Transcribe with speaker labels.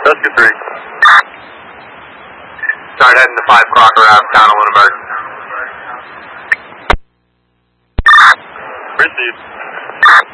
Speaker 1: Rescue 3.
Speaker 2: Start heading to 5 Crocker Ave, Channel and emergency.
Speaker 1: Received.